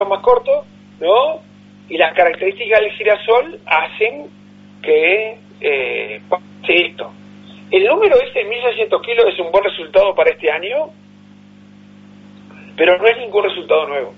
son más cortos, ¿no? Y las características del girasol hacen que pase esto. El número ese de 1.600 kilos es un buen resultado para este año, pero no es ningún resultado nuevo.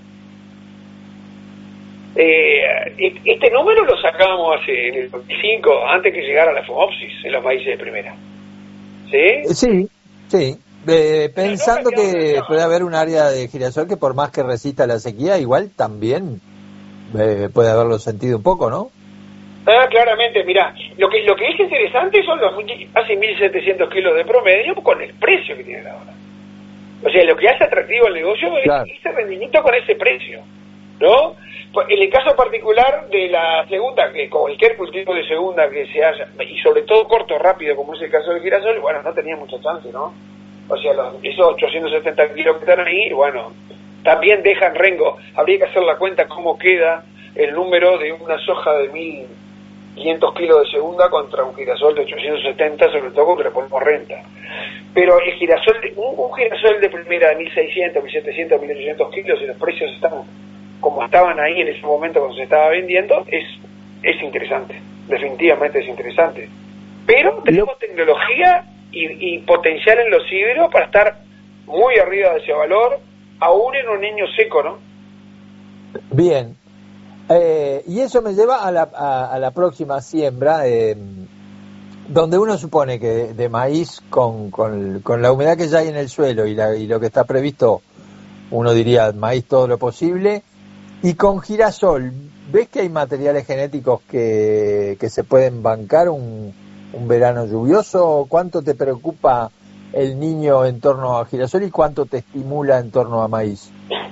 Este número lo sacábamos en el 2005, antes que llegara la FOMOPSIS en los países de primera. ¿Sí? Sí. Pensando que puede haber un área de girasol que por más que resista la sequía, igual también puede haberlo sentido un poco, ¿no? Claramente, mirá, lo que es interesante son los casi 1.700 kilos de promedio con el precio que tienen ahora. O sea, lo que hace atractivo el negocio es ese rendimiento con ese precio, ¿no? En el caso particular de la segunda, que cualquier cultivo de segunda que se haya, y sobre todo corto, rápido, como es el caso del girasol, bueno, no tenía mucha chance, ¿no? O sea, esos 870 kilos que están ahí, bueno, también dejan rengo. Habría que hacer la cuenta cómo queda el número de una soja de 1.500 kilos de segunda contra un girasol de 870, sobre todo porque le ponemos renta. Pero el girasol, un girasol de primera de 1.600, 1.700, 1.800 kilos, y los precios están como estaban ahí en ese momento cuando se estaba vendiendo, es interesante, definitivamente es interesante. Pero tenemos tecnología y potencial en los híbridos para estar muy arriba de ese valor, aún en un niño seco, ¿no? Bien. Y eso me lleva a la próxima siembra, donde uno supone que de maíz con la humedad que ya hay en el suelo y lo que está previsto, uno diría maíz todo lo posible. Y con girasol, ¿ves que hay materiales genéticos que se pueden bancar un verano lluvioso? ¿Cuánto te preocupa el niño en torno a girasol y cuánto te estimula en torno a maíz?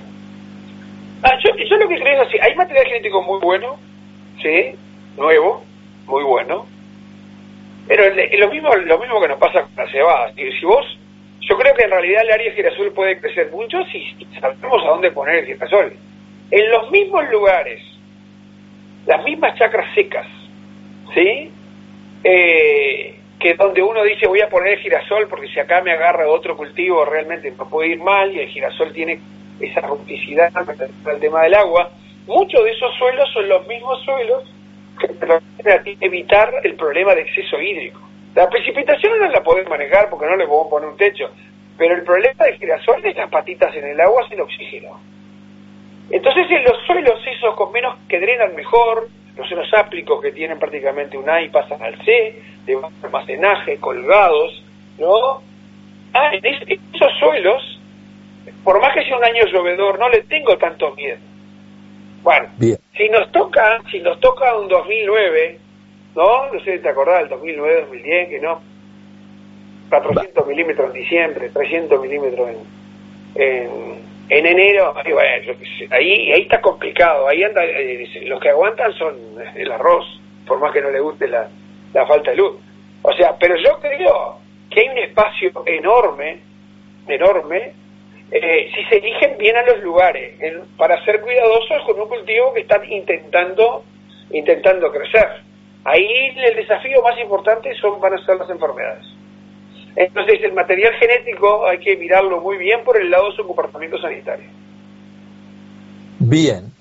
Yo lo que creo es así, hay material genético muy bueno, sí, nuevo, muy bueno, pero lo mismo que nos pasa con la cebada. Si vos, yo creo que en realidad el área de girasol puede crecer mucho si sabemos a dónde poner el girasol. En los mismos lugares, las mismas chacras secas, ¿sí? Que donde uno dice voy a poner el girasol porque si acá me agarra otro cultivo realmente no puede ir mal, y el girasol tiene esa rusticidad para el tema del agua. Muchos de esos suelos son los mismos suelos que permiten a ti evitar el problema de exceso hídrico. La precipitación no la podés manejar porque no le podemos poner un techo, pero el problema del girasol es las patitas en el agua sin oxígeno. Entonces en los suelos esos con menos que drenan mejor, los suelos áplicos que tienen prácticamente un A y pasan al C, de almacenaje, colgados, ¿no? En esos suelos, por más que sea un año llovedor, no le tengo tanto miedo. Bueno, bien. Si nos toca un 2009, ¿no? No sé si te acordás del 2009, 2010, que no, 400 milímetros en diciembre, 300 milímetros en enero, ahí está complicado, ahí anda, los que aguantan son el arroz, por más que no le guste la falta de luz. O sea, pero yo creo que hay un espacio enorme, si se eligen bien a los lugares, para ser cuidadosos con un cultivo que están intentando crecer. Ahí el desafío más importante van a ser las enfermedades. Entonces el material genético hay que mirarlo muy bien por el lado de su comportamiento sanitario. Bien.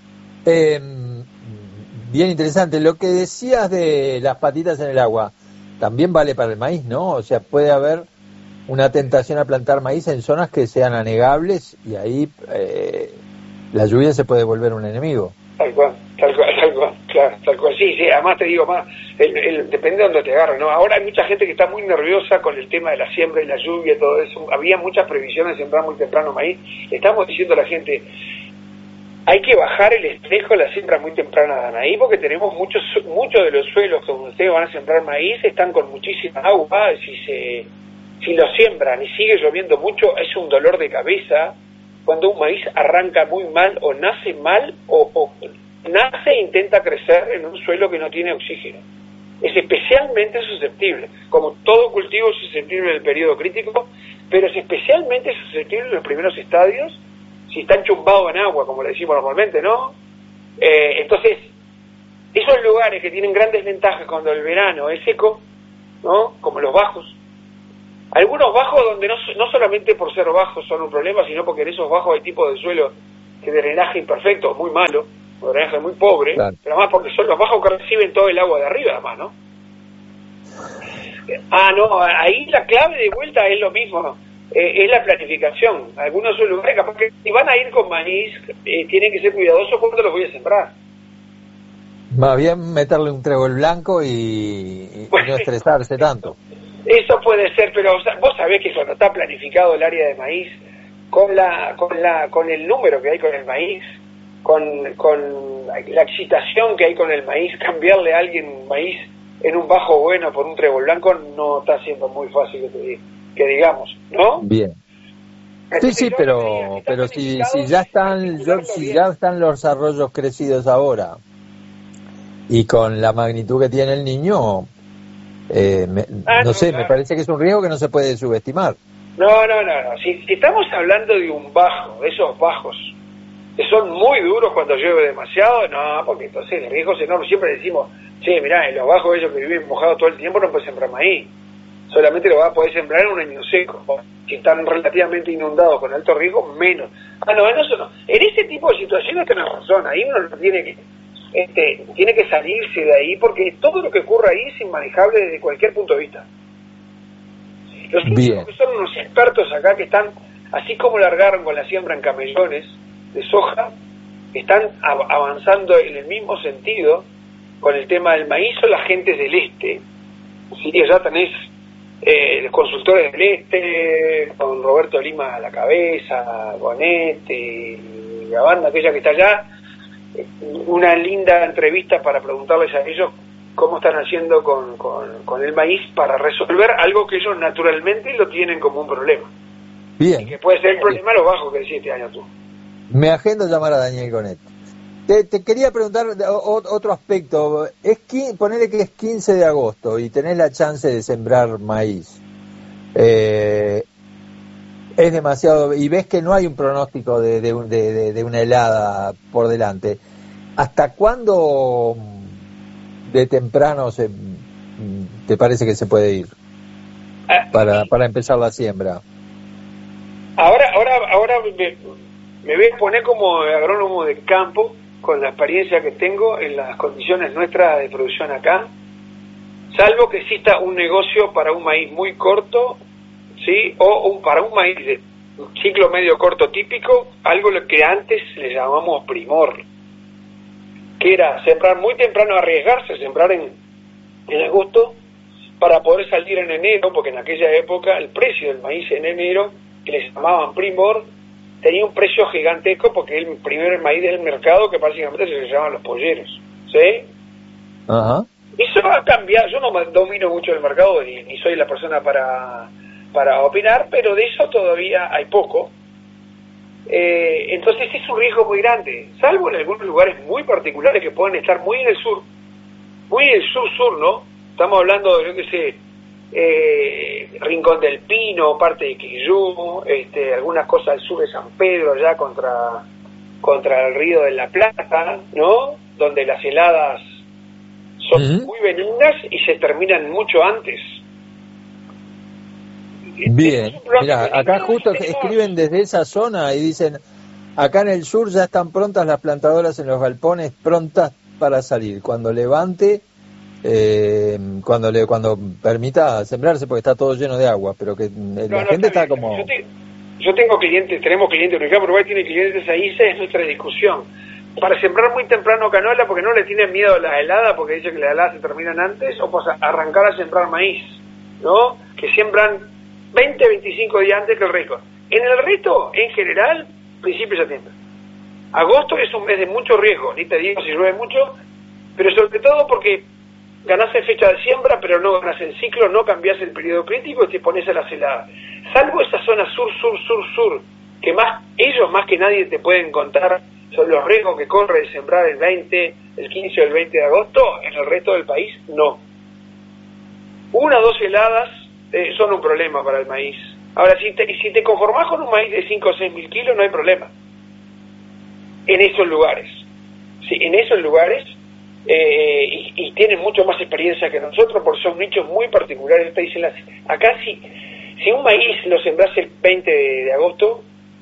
Bien interesante. Lo que decías de las patitas en el agua, también vale para el maíz, ¿no? O sea, puede haber una tentación a plantar maíz en zonas que sean anegables y ahí la lluvia se puede volver un enemigo. Tal cual, claro, tal cual, sí, además te digo más, depende de dónde te agarre, ¿no? Ahora hay mucha gente que está muy nerviosa con el tema de la siembra y la lluvia y todo eso. Había muchas previsiones de sembrar muy temprano maíz. Estamos diciendo a la gente, hay que bajar el estrés con la siembra muy temprana de maíz, porque tenemos muchos de los suelos donde ustedes van a sembrar maíz están con muchísima agua. Si lo siembran y sigue lloviendo mucho, es un dolor de cabeza cuando un maíz arranca muy mal o nace mal o nace e intenta crecer en un suelo que no tiene oxígeno. Es especialmente susceptible, como todo cultivo es susceptible en el periodo crítico, pero es especialmente susceptible en los primeros estadios, si está enchumbado en agua, como le decimos normalmente, ¿no? Entonces, esos lugares que tienen grandes ventajas cuando el verano es seco, ¿no? Como los bajos. Algunos bajos donde no solamente por ser bajos son un problema, sino porque en esos bajos hay tipos de suelo que de drenaje imperfecto, muy malo, o drenaje muy pobre, claro. pero además porque son los bajos que reciben todo el agua de arriba, además, ¿no? No, ahí la clave de vuelta es lo mismo, es la planificación. Algunos lugares, capaz que si van a ir con maíz, tienen que ser cuidadosos cuando los voy a sembrar. Más bien meterle un trébol blanco y no estresarse tanto. Eso puede ser, pero vos sabés que cuando está planificado el área de maíz, con el número que hay con el maíz, con la excitación que hay con el maíz, cambiarle a alguien maíz en un bajo bueno por un trébol blanco no está siendo muy fácil que digamos, ¿no? Bien. Sí, pero si ya están los arroyos crecidos ahora y con la magnitud que tiene el niño, me parece que es un riesgo que no se puede subestimar. No. Si estamos hablando de un bajo, de esos bajos que son muy duros cuando llueve demasiado, no, porque entonces el riesgo es enorme. Siempre decimos, che, mirá, en los bajos ellos que viven mojados todo el tiempo no pueden sembrar maíz, solamente lo vas a poder sembrar en un año seco. Si están relativamente inundados con alto riesgo, menos. En eso no. En ese tipo de situaciones tenés razón, ahí uno tiene que salirse de ahí, porque todo lo que ocurre ahí es inmanejable desde cualquier punto de vista. Los únicos que son unos expertos acá que están, así como largaron con la siembra en camellones de soja, están avanzando en el mismo sentido con el tema del maíz, son las gentes del este. Sí, ya tenés consultores del este, con Roberto Lima a la cabeza, Bonetti, la banda aquella que está allá, una linda entrevista para preguntarles a ellos cómo están haciendo con el maíz para resolver algo que ellos naturalmente lo tienen como un problema. Bien. Y que puede ser el problema lo bajo que decís este año tú. Me agendo llamar a Daniel Gonet. Te quería preguntar otro aspecto. Ponele que es 15 de agosto y tenés la chance de sembrar maíz. Es demasiado, y ves que no hay un pronóstico de una helada por delante. ¿Hasta cuándo de temprano te parece que se puede ir para empezar la siembra? Ahora me voy a poner como agrónomo de campo, con la experiencia que tengo en las condiciones nuestras de producción acá, salvo que exista un negocio para un maíz muy corto, ¿sí? Para un maíz de ciclo medio corto típico, algo lo que antes le llamamos primor, que era sembrar muy temprano, arriesgarse, sembrar en agosto, para poder salir en enero, porque en aquella época el precio del maíz en enero, que les llamaban primor, tenía un precio gigantesco porque el primer maíz del mercado que básicamente se llaman los polleros, ¿sí? Ajá. Eso va a cambiar. Yo no domino mucho el mercado ni soy la persona para opinar, pero de eso todavía hay poco. Entonces es un riesgo muy grande, salvo en algunos lugares muy particulares que pueden estar muy en el sur, ¿no? Estamos hablando de, yo qué sé, Rincón del Pino, parte de Quillú, algunas cosas al sur de San Pedro, allá contra el río de la Plata, ¿no? Donde las heladas son muy benignas y se terminan mucho antes. Bien, mira, acá justo escriben desde esa zona y dicen, acá en el sur ya están prontas las plantadoras en los galpones, prontas para salir, cuando levante, cuando permita sembrarse, porque está todo lleno de agua, pero que la gente está como... Yo tengo clientes, tenemos clientes, Uruguay tiene clientes ahí, esa es nuestra discusión. Para sembrar muy temprano canola, porque no le tienen miedo a la helada, porque dice que las heladas se terminan antes, o para arrancar a sembrar maíz, ¿no? Que siembran 20, 25 días antes que el resto. En el resto, en general, principio de septiembre. Agosto es un mes de mucho riesgo, ni te digo si llueve mucho, pero sobre todo porque ganás en fecha de siembra, pero no ganás en ciclo, no cambiás el periodo crítico y te pones a las heladas. Salvo esa zona sur, que ellos más que nadie te pueden contar sobre los riesgos que corre de sembrar el 20, el 15 o el 20 de agosto, en el resto del país no. 1 o 2 heladas son un problema para el maíz. Ahora, si te conformás con un maíz de 5 o 6 mil kilos, no hay problema. En esos lugares. Sí, en esos lugares, y tienen mucho más experiencia que nosotros, porque son nichos muy particulares. Acá si un maíz lo sembrás el 20 de agosto,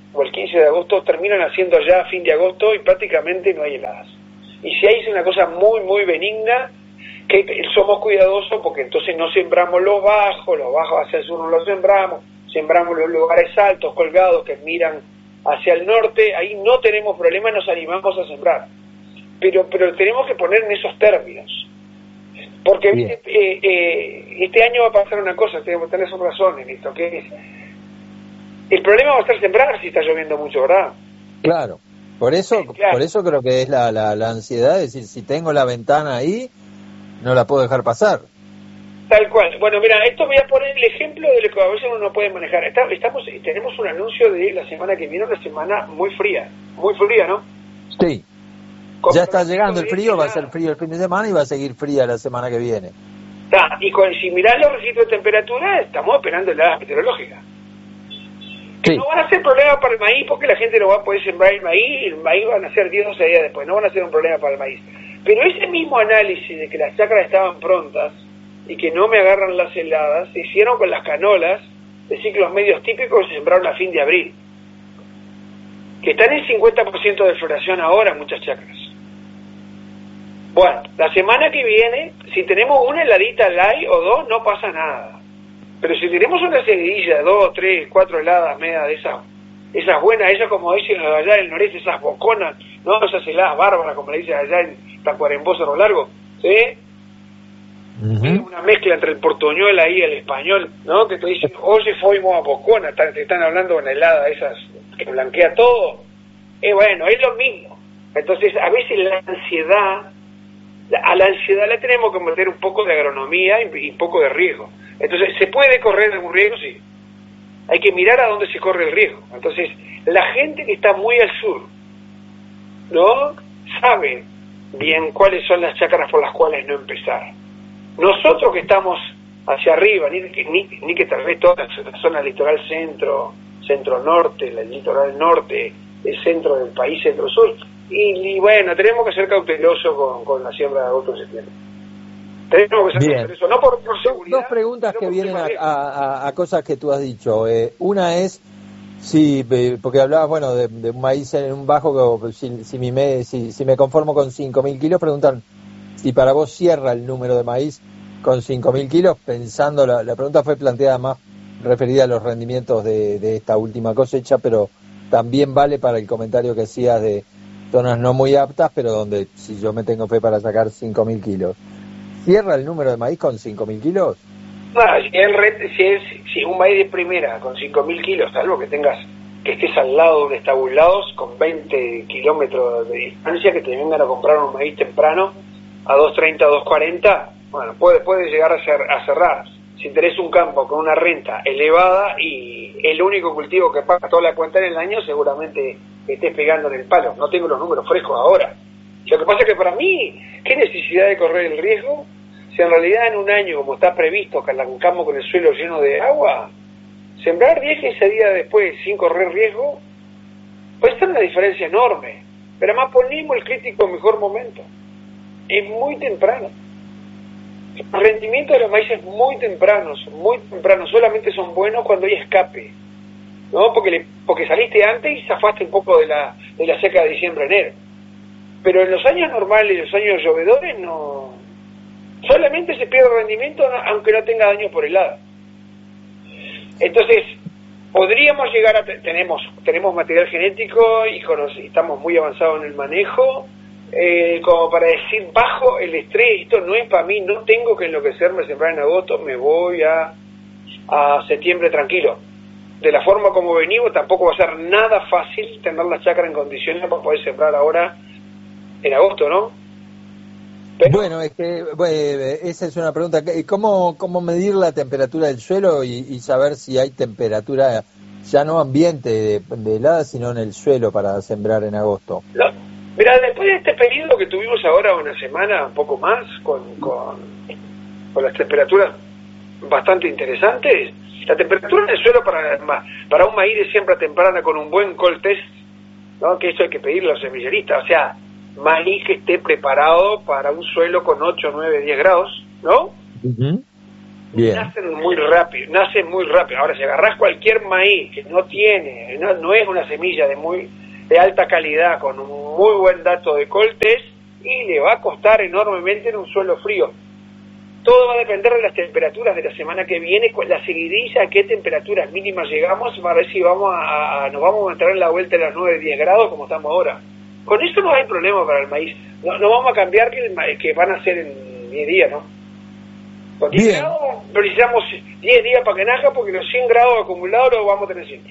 o el 15 de agosto terminan haciendo ya a fin de agosto y prácticamente no hay heladas. Y si hay una cosa muy, muy benigna, que somos cuidadosos porque entonces no sembramos los bajos hacia el sur no los sembramos los lugares altos, colgados, que miran hacia el norte, ahí no tenemos problema, nos animamos a sembrar. Pero tenemos que poner en esos términos. Porque este año va a pasar una cosa, tenés razón en esto, que es, el problema va a ser sembrar si está lloviendo mucho, ¿verdad? Claro, por eso creo que es la ansiedad, es decir, si tengo la ventana ahí, no la puedo dejar pasar. Tal cual. Bueno, mira, esto voy a poner el ejemplo de lo que a veces uno no puede manejar. Tenemos un anuncio de la semana que viene, una semana muy fría, ¿no? Sí. Ya está llegando el frío, va a ser frío el fin de semana y va a seguir fría la semana que viene. Si mirás los registros de temperatura, estamos esperando heladas meteorológicas. Que no van a ser problema para el maíz porque la gente no va a poder sembrar el maíz van a ser 10 o 12 días después, no van a ser un problema para el maíz. Pero ese mismo análisis de que las chacras estaban prontas y que no me agarran las heladas, se hicieron con las canolas de ciclos medios típicos que se sembraron a fin de abril. Que están en 50% de floración ahora muchas chacras. Bueno, la semana que viene, si tenemos una heladita light o dos, no pasa nada. Pero si tenemos una seguidilla, 2, 3, 4 heladas media de esas buenas, esas como dicen allá en el noreste, esas boconas, ¿no? Esas heladas bárbaras, como le dicen allá en Tacuarembó, Cerro Largo, ¿sí? Una mezcla entre el portuñol y el español, ¿no? Que te dicen, oye, fuimos a bocona, te están hablando de una helada esas que blanquea todo. Bueno, es lo mismo. Entonces, a veces a la ansiedad le tenemos que meter un poco de agronomía y un poco de riesgo. Entonces, ¿se puede correr algún riesgo? Sí. Hay que mirar a dónde se corre el riesgo. Entonces, la gente que está muy al sur, ¿no? Sabe bien cuáles son las chacras por las cuales no empezar. Nosotros que estamos hacia arriba, ni que tal vez toda la zona litoral centro-norte, el litoral norte, el centro del país, centro-sur, y bueno, tenemos que ser cautelosos con la siembra de agosto y septiembre. Tenemos que ser cautelosos, no por seguridad. Dos preguntas que vienen a cosas que tú has dicho. Una es, sí, porque hablabas, bueno, de un maíz en un bajo, que si me conformo con 5.000 kilos, preguntan si para vos cierra el número de maíz con 5.000 kilos, pensando, la pregunta fue planteada más referida a los rendimientos de esta última cosecha, pero también vale para el comentario que hacías de zonas no muy aptas, pero donde si yo me tengo fe para sacar 5.000 kilos. ¿Cierra el número de maíz con 5.000 kilos? No, si es un maíz de primera con 5.000 kilos, salvo que estés al lado de un estabulados con 20 kilómetros de distancia, que te vengan a comprar un maíz temprano a 2.30, 2.40, bueno, puede llegar a cerrar. Si tenés un campo con una renta elevada y el único cultivo que paga toda la cuenta en el año, seguramente estés pegando en el palo. No tengo los números frescos ahora. Lo que pasa es que para mí, ¿qué necesidad de correr el riesgo? Si en realidad en un año, como está previsto, que arrancamos con el suelo lleno de agua, sembrar 10, 15 días después sin correr riesgo, puede ser una diferencia enorme. Pero además ponemos el crítico mejor momento. Es muy temprano. El rendimiento de los maíces muy tempranos, solamente son buenos cuando hay escape, ¿no? Porque saliste antes y zafaste un poco de la seca de diciembre-enero. Pero en los años normales, los años llovedores, no, solamente se pierde rendimiento aunque no tenga daño por helada. Entonces, podríamos llegar a tenemos material genético y estamos muy avanzados en el manejo, como para decir, bajo el estrés, esto no es para mí, no tengo que enloquecerme, sembrar en agosto, me voy a septiembre tranquilo. De la forma como venimos, tampoco va a ser nada fácil tener la chacra en condiciones para poder sembrar ahora en agosto, ¿no? Pero, bueno, esa es una pregunta. ¿Cómo medir la temperatura del suelo y saber si hay temperatura, ya no ambiente de helada, sino en el suelo para sembrar en agosto? Mira, después de este periodo que tuvimos ahora una semana, un poco más, con las temperaturas bastante interesantes, la temperatura del suelo para un maíz de siembra temprana con un buen cold test, ¿no? Que eso hay que pedirle a los semilleristas, o sea, maíz que esté preparado para un suelo con 8, 9, 10 grados, ¿no? Uh-huh. Bien. nacen muy rápido. Ahora, si agarrás cualquier maíz que no es una semilla de alta calidad, con un muy buen dato de coltes, y le va a costar enormemente en un suelo frío. Todo va a depender de las temperaturas de la semana que viene, con la seguidilla, a qué temperaturas mínimas llegamos, para ver si nos vamos a mantener en la vuelta de las 9, 10 grados como estamos ahora. Con eso no hay problema para el maíz. No vamos a cambiar que van a ser en 10 días, ¿no? Con 10 grados precisamos 10 días para que nazca, porque los 100 grados acumulados los vamos a tener siempre.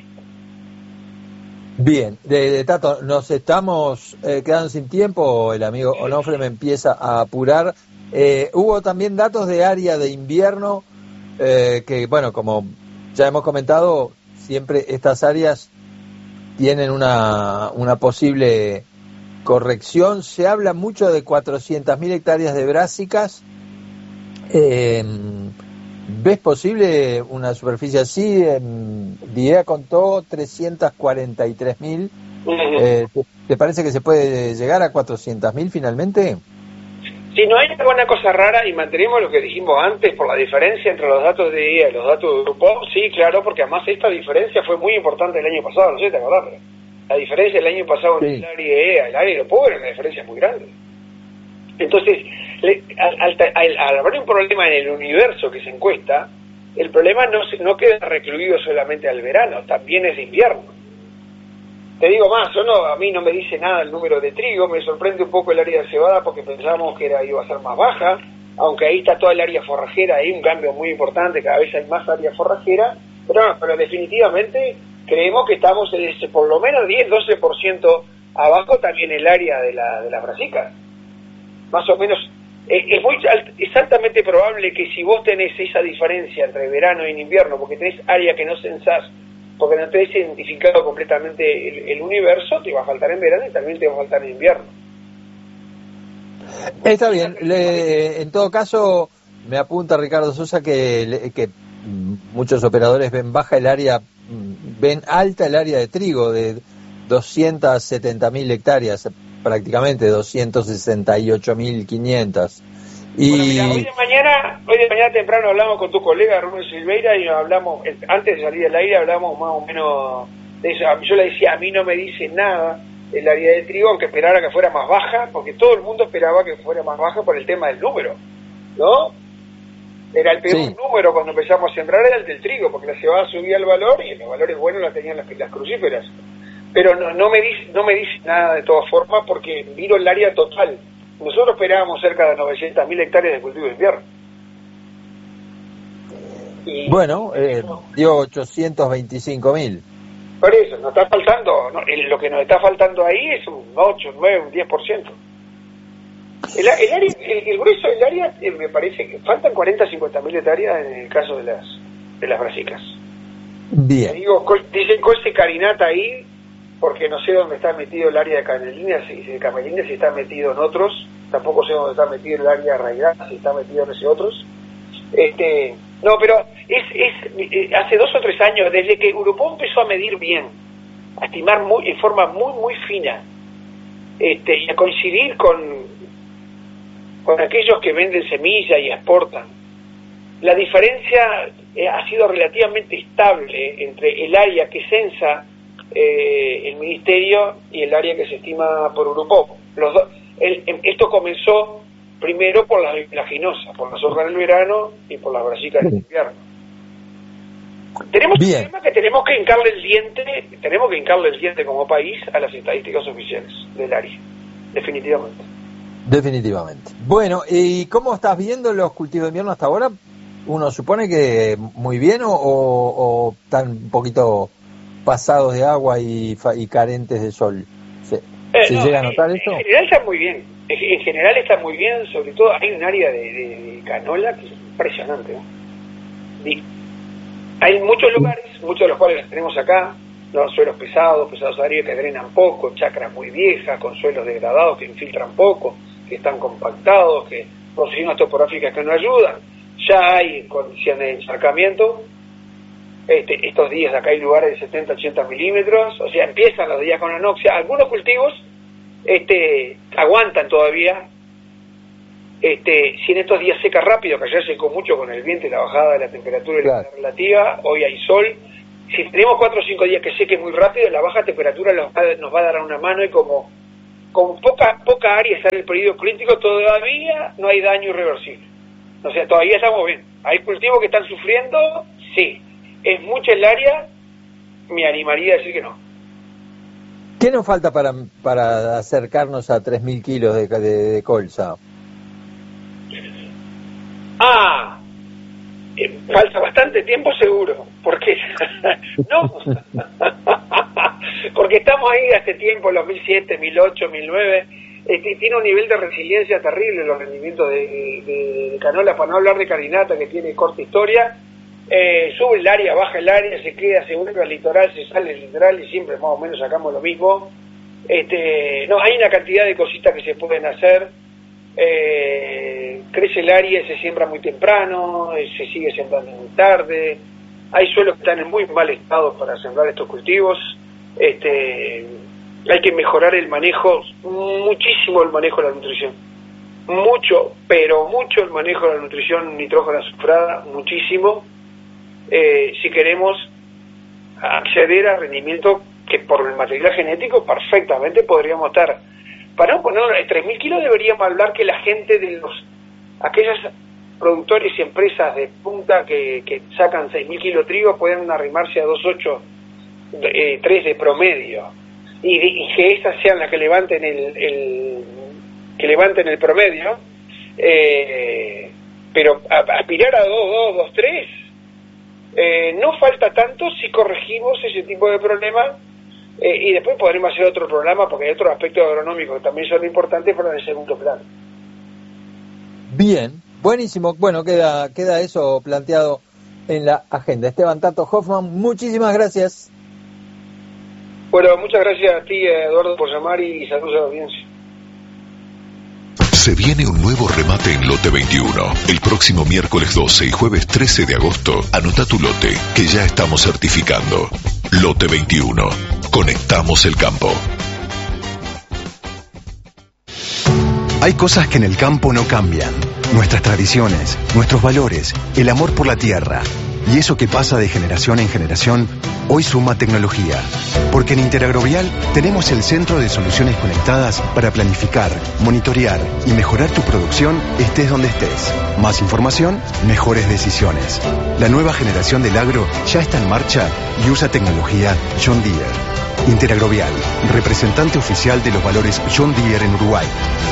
Bien, Tato, nos estamos quedando sin tiempo, el amigo Onofre me empieza a apurar. Hubo también datos de área de invierno, que bueno, como ya hemos comentado, siempre estas áreas tienen una posible corrección. Se habla mucho de 400.000 hectáreas de brásicas. ¿Ves posible una superficie así? Videa contó 343.000. ¿Te parece que se puede llegar a 400.000 finalmente? Si no hay alguna cosa rara y mantenemos lo que dijimos antes por la diferencia entre los datos de IEA y los datos de Grupo, sí, claro, porque además esta diferencia fue muy importante el año pasado, no sé si te acordás, pero la diferencia el año pasado entre el área IEA y el área de Grupo era una diferencia muy grande. Entonces, al haber un problema en el universo que se encuesta, el problema no queda recluido solamente al verano, también es de invierno. Te digo más, a mí no me dice nada el número de trigo, me sorprende un poco el área de cebada porque pensábamos que iba a ser más baja, aunque ahí está toda el área forrajera, hay un cambio muy importante, cada vez hay más área forrajera, pero definitivamente creemos que estamos por lo menos 10-12% abajo también el área de las brasicas. Más o menos, es altamente probable que si vos tenés esa diferencia entre verano y invierno, porque tenés área que no censás, porque no te has identificado completamente el universo, te va a faltar en verano y también te va a faltar en invierno. Está bien. En todo caso, me apunta Ricardo Sosa que muchos operadores ven ven alta el área de trigo de 270.000 hectáreas, prácticamente 268.500. Y bueno, mira, hoy de mañana temprano hablamos con tu colega Rubén Silveira y hablamos, antes de salir del aire hablamos más o menos de eso. Yo le decía, a mí no me dice nada el área de trigo, aunque esperara que fuera más baja, porque todo el mundo esperaba que fuera más baja por el tema del número, ¿no? Era el peor número cuando empezamos a sembrar, era el del trigo, porque la cebada subía el valor y los valores buenos la tenían las crucíferas. Pero no me dice nada de todas formas, porque miro el área total. Nosotros esperábamos cerca de 900.000 hectáreas de cultivo de invierno. Y bueno, dio 825.000. Por eso, nos está faltando, lo que nos está faltando ahí es un 8, 9, un 10%. El grueso del área, me parece que faltan 40-50.000 hectáreas en el caso de las brasicas. Bien. Dicen Colce Carinata ahí, porque no sé dónde está metido el área de Camelina, si está metido en otros, tampoco sé dónde está metido el área de Arraigada, si está metido en ese otros. No, pero hace 2 o 3 años, desde que Grupo empezó a medir bien, a estimar en forma muy, muy fina, y a coincidir con aquellos que venden semilla y exportan, la diferencia ha sido relativamente estable entre el área que censa el ministerio y el área que se estima por Grupo. Esto comenzó primero por las leguminosas, por las hojas del verano y por las brasicas del invierno. Tenemos un problema que tenemos que hincarle el diente como país a las estadísticas oficiales del área, definitivamente. Bueno, ¿y cómo estás viendo los cultivos de invierno hasta ahora? Uno supone que muy bien o están un poquito pasados de agua y carentes de sol. ¿Se llega a notar eso? En general está muy bien. En general está muy bien, sobre todo hay un área de canola que es impresionante, ¿no? Hay muchos lugares, muchos de los cuales los tenemos acá, los suelos pesados áreas que drenan poco, chacras muy viejas, con suelos degradados que infiltran poco, que están compactados, que condiciones topográficas que no ayudan. Ya hay condiciones de encharcamiento. Estos días acá hay lugares de 70-80 milímetros, o sea, empiezan los días con anoxia. Algunos cultivos aguantan todavía, Si en estos días seca rápido, que ayer secó mucho con el viento y la bajada de la temperatura y la relativa, hoy hay sol. Si tenemos 4 o 5 días que seque muy rápido, la baja temperatura nos va a dar una mano, y como poca área está en el periodo crítico, todavía no hay daño irreversible. O sea, todavía estamos bien. ¿Hay cultivos que están sufriendo? Sí. ¿Es mucha el área? Me animaría a decir que no. ¿Qué nos falta para acercarnos a 3.000 kilos de colza? Falta bastante tiempo seguro, porque no, porque estamos ahí hace tiempo, los 2007, 2008, 2009, tiene un nivel de resiliencia terrible los rendimientos de canola, para no hablar de carinata, que tiene corta historia. Sube el área, baja el área, se queda, se vuelve al litoral, se sale del litoral y siempre más o menos sacamos lo mismo. No, hay una cantidad de cositas que se pueden hacer. Crece el área, se siembra muy temprano, se sigue sembrando muy tarde. Hay suelos que están en muy mal estado para sembrar estos cultivos. Hay que mejorar el manejo, muchísimo el manejo de la nutrición. Mucho, pero mucho el manejo de la nutrición nitrógena azufrada, muchísimo. Si queremos acceder a rendimiento que por el material genético perfectamente podríamos estar. Para no ponerlo en 3.000 kilos, deberíamos hablar que la gente de aquellos productores y empresas de punta que sacan 6.000 kilos de trigo pueden arrimarse a 2.8, 3 de promedio, y que esas sean las que levanten el promedio, pero aspirar a 2.2, 2.3, no falta tanto si corregimos ese tipo de problemas. Y después podremos hacer otro programa, porque hay otros aspectos agronómicos que también son importantes, pero en el segundo plano. Bien, buenísimo. Bueno, queda eso planteado en la agenda. Esteban Tato Hoffman, muchísimas gracias. Bueno, muchas gracias a ti, Eduardo, por llamar, y saludos a la audiencia. Se viene un nuevo remate en Lote 21. El próximo miércoles 12 y jueves 13 de agosto, anota tu lote, que ya estamos certificando. Lote 21. Conectamos el campo. Hay cosas que en el campo no cambian. Nuestras tradiciones, nuestros valores, el amor por la tierra. Y eso que pasa de generación en generación, hoy suma tecnología. Porque en Interagrovial tenemos el centro de soluciones conectadas para planificar, monitorear y mejorar tu producción estés donde estés. Más información, mejores decisiones. La nueva generación del agro ya está en marcha y usa tecnología John Deere. Interagrovial, representante oficial de los valores John Deere en Uruguay.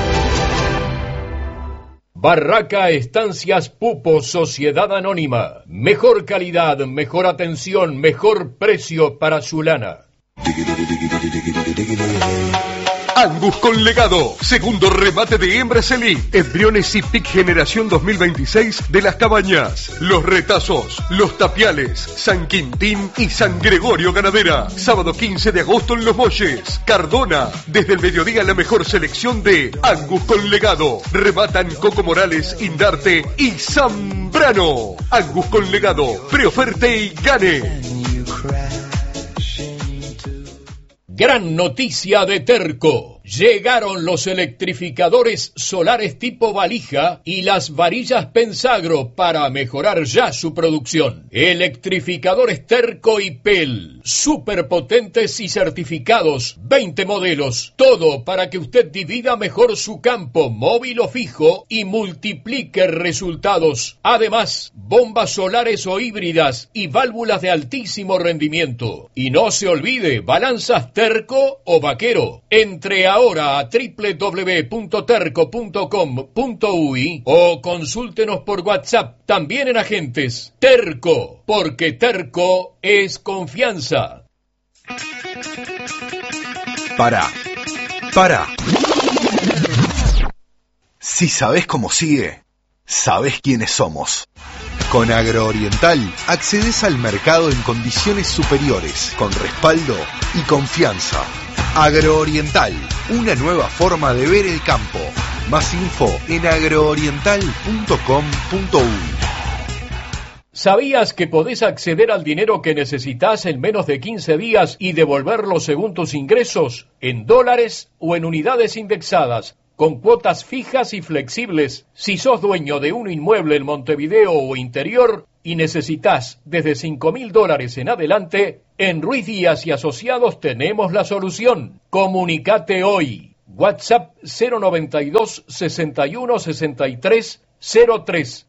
Barraca Estancias Pupo, Sociedad Anónima. Mejor calidad, mejor atención, mejor precio para su lana. Angus con legado, segundo remate de hembras elite, embriones IPIC generación 2026 de Las Cabañas, Los Retazos, Los Tapiales, San Quintín y San Gregorio Ganadera. Sábado 15 de agosto en Los Molles, Cardona. Desde el mediodía la mejor selección de Angus con legado. Rematan Coco Morales, Indarte y Zambrano. Angus con legado, preoferte y gane. Gran noticia de Terco. Llegaron los electrificadores solares tipo valija y las varillas Pensagro para mejorar ya su producción. Electrificadores Terco y PEL, superpotentes y certificados, 20 modelos, todo para que usted divida mejor su campo, móvil o fijo, y multiplique resultados. Además, bombas solares o híbridas y válvulas de altísimo rendimiento. Y no se olvide, balanzas Terco o Vaquero. Entre ahora a www.terco.com.uy o consúltenos por WhatsApp, también en agentes. Terco, porque Terco es confianza. Para. Si sabés cómo sigue, sabés quiénes somos. Con Agrooriental accedes al mercado en condiciones superiores, con respaldo y confianza. Agrooriental, una nueva forma de ver el campo. Más info en agrooriental.com.uy. ¿Sabías que podés acceder al dinero que necesitas en menos de 15 días y devolverlo según tus ingresos, en dólares o en unidades indexadas? con cuotas fijas y flexibles. Si sos dueño de un inmueble en Montevideo o interior y necesitas desde $5.000 en adelante, en Ruiz Díaz y Asociados tenemos la solución. Comunicate hoy. WhatsApp 092 61 63 03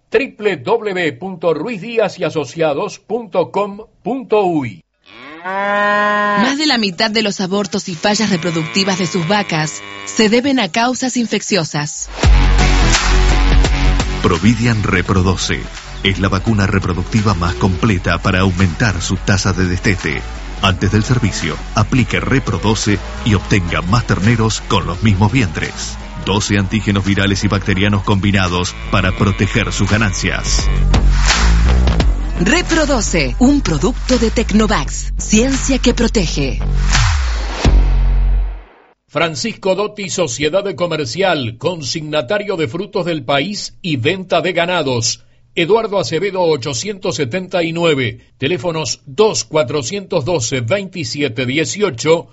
www.ruizdiazyasociados.com.uy. Más de la mitad de los abortos y fallas reproductivas de sus vacas se deben a causas infecciosas. Providian Reprodoce es la vacuna reproductiva más completa para aumentar su tasa de destete. Antes del servicio, aplique Reprodoce y obtenga más terneros con los mismos vientres. 12 antígenos virales y bacterianos combinados para proteger sus ganancias. Reprodoce, un producto de Tecnovax, ciencia que protege. Francisco Dotti, Sociedad Comercial, consignatario de frutos del país y venta de ganados. Eduardo Acevedo 879, teléfonos 2-412-2718,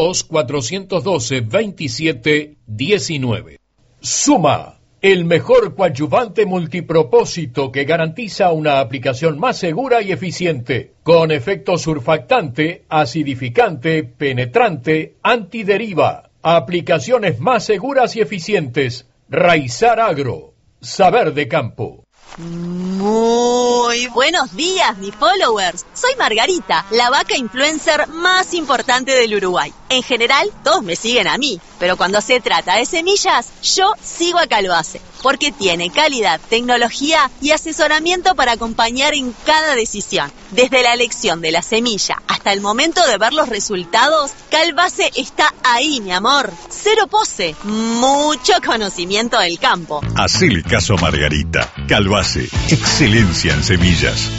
2-412-2719. Suma, el mejor coadyuvante multipropósito que garantiza una aplicación más segura y eficiente, con efecto surfactante, acidificante, penetrante, antideriva. Aplicaciones más seguras y eficientes. Raizar Agro, saber de campo. Muy buenos días, mis followers. Soy Margarita, la vaca influencer más importante del Uruguay. En general, todos me siguen a mí, pero cuando se trata de semillas, yo sigo a Calvace, porque tiene calidad, tecnología y asesoramiento para acompañar en cada decisión. Desde la elección de la semilla hasta el momento de ver los resultados, Calvace está ahí, mi amor. Cero pose, mucho conocimiento del campo. Hacele caso a Margarita. Calvace, excelencia en semillas.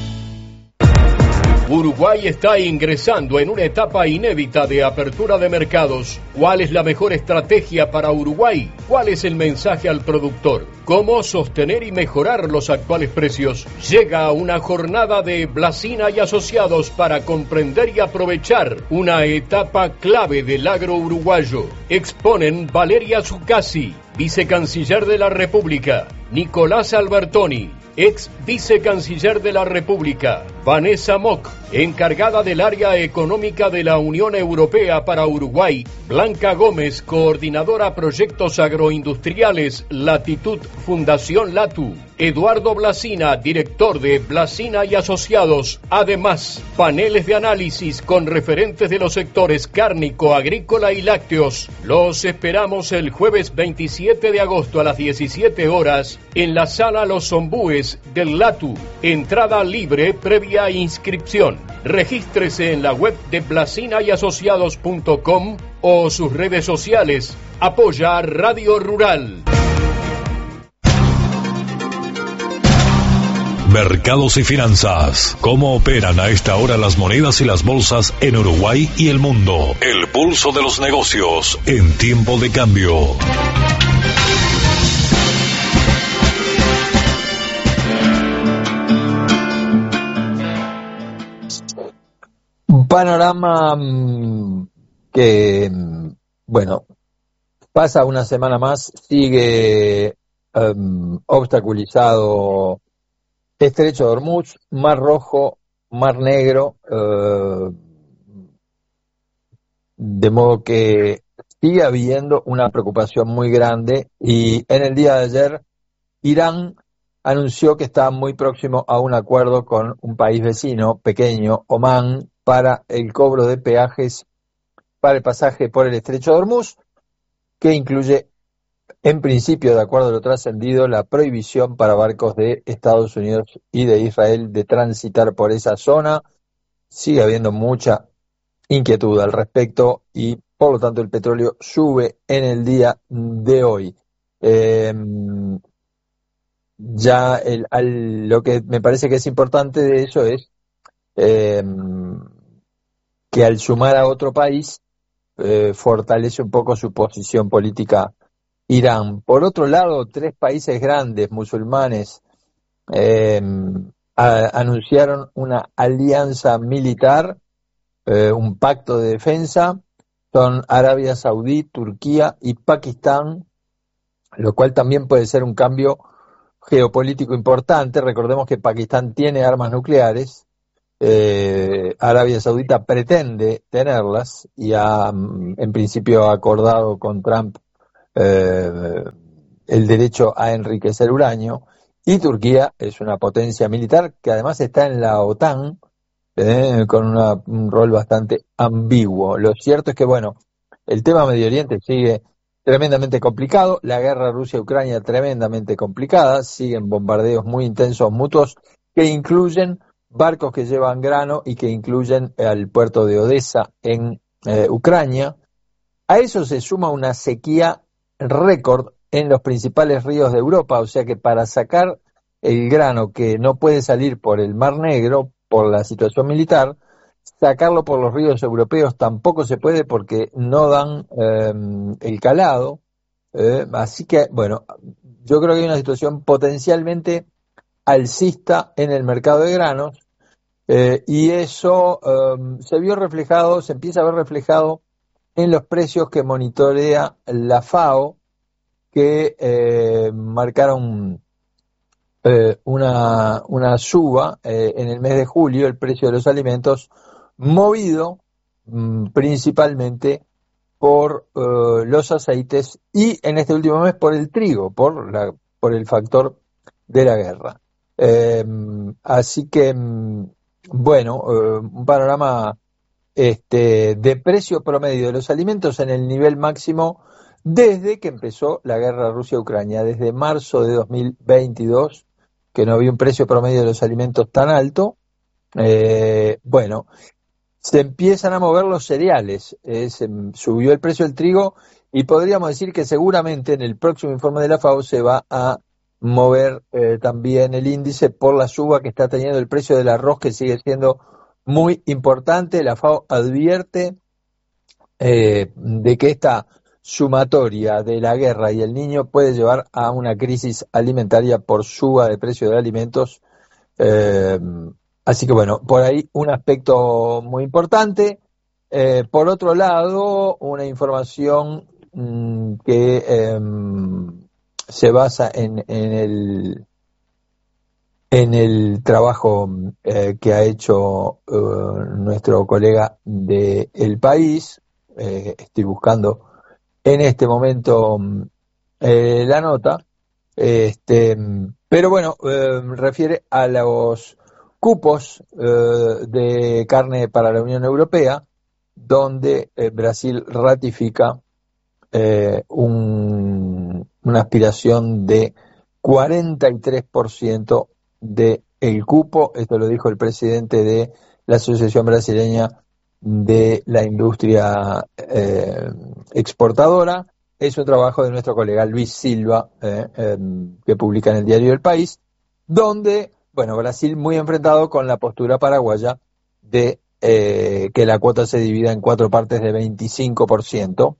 Uruguay está ingresando en una etapa inédita de apertura de mercados. ¿Cuál es la mejor estrategia para Uruguay? ¿Cuál es el mensaje al productor? ¿Cómo sostener y mejorar los actuales precios? Llega una jornada de Blasina y Asociados para comprender y aprovechar una etapa clave del agro uruguayo. Exponen Valeria Zuccasi, vicecanciller de la República, Nicolás Albertoni, ex vicecanciller de la República, Vanessa Mock, encargada del área económica de la Unión Europea para Uruguay, Blanca Gómez, coordinadora proyectos agroindustriales, Latitud Fundación Latu, Eduardo Blasina, director de Blasina y Asociados. Además, paneles de análisis con referentes de los sectores cárnico, agrícola y lácteos. Los esperamos el jueves 27 de agosto a las 17 horas en la sala Los Ombúes del Latu. Entrada libre previa inscripción. Regístrese en la web de blasinaYasociados.com o sus redes sociales. Apoya a Radio Rural. Mercados y finanzas. ¿Cómo operan a esta hora las monedas y las bolsas en Uruguay y el mundo? El pulso de los negocios en tiempo de cambio. Un panorama que, bueno, pasa una semana más, sigue obstaculizado Estrecho de Hormuz, Mar Rojo, Mar Negro, de modo que sigue habiendo una preocupación muy grande, y en el día de ayer Irán anunció que está muy próximo a un acuerdo con un país vecino, pequeño, Omán, para el cobro de peajes para el pasaje por el Estrecho de Hormuz, que incluye, en principio, de acuerdo a lo trascendido, la prohibición para barcos de Estados Unidos y de Israel de transitar por esa zona. Sigue habiendo mucha inquietud al respecto y, por lo tanto, el petróleo sube en el día de hoy. Lo que me parece que es importante de eso es que al sumar a otro país fortalece un poco su posición política Irán. Por otro lado, 3 países grandes musulmanes anunciaron una alianza militar, un pacto de defensa. Son Arabia Saudí, Turquía y Pakistán, lo cual también puede ser un cambio geopolítico importante. Recordemos que Pakistán tiene armas nucleares, Arabia Saudita pretende tenerlas y en principio ha acordado con Trump el derecho a enriquecer uranio, y Turquía es una potencia militar que además está en la OTAN, con un rol bastante ambiguo. Lo cierto es que, bueno, el tema Medio Oriente sigue tremendamente complicado, la guerra Rusia-Ucrania tremendamente complicada, siguen bombardeos muy intensos mutuos que incluyen barcos que llevan grano y que incluyen al puerto de Odessa en Ucrania. A eso se suma una sequía récord en los principales ríos de Europa, o sea que para sacar el grano que no puede salir por el Mar Negro, por la situación militar, sacarlo por los ríos europeos tampoco se puede porque no dan el calado. Así que, bueno, yo creo que hay una situación potencialmente alcista en el mercado de granos, y eso se empieza a ver reflejado en los precios que monitorea la FAO, que marcaron una suba en el mes de julio, el precio de los alimentos, movido principalmente por los aceites y en este último mes por el trigo, por el factor de la guerra. Así que, bueno, un panorama de precio promedio de los alimentos en el nivel máximo desde que empezó la guerra Rusia-Ucrania, desde marzo de 2022, que no había un precio promedio de los alimentos tan alto. Bueno, se empiezan a mover los cereales, subió el precio del trigo y podríamos decir que seguramente en el próximo informe de la FAO se va a mover también el índice por la suba que está teniendo el precio del arroz, que sigue siendo muy importante. La FAO advierte de que esta sumatoria de la guerra y el niño puede llevar a una crisis alimentaria por suba de precio de alimentos. Así que bueno, por ahí un aspecto muy importante. Por otro lado, una información que se basa en el trabajo que ha hecho nuestro colega de El País. Estoy buscando en este momento la nota, pero bueno, refiere a los cupos de carne para la Unión Europea, donde Brasil ratifica una aspiración de 43% del cupo. Esto lo dijo el presidente de la Asociación Brasileña de la Industria Exportadora. Es un trabajo de nuestro colega Luis Silva, que publica en el diario El País, donde, bueno, Brasil muy enfrentado con la postura paraguaya de que la cuota se divida en 4 partes de 25%.